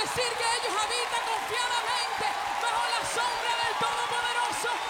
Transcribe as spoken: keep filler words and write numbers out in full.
decir que ellos habitan confiadamente bajo la sombra del Todopoderoso.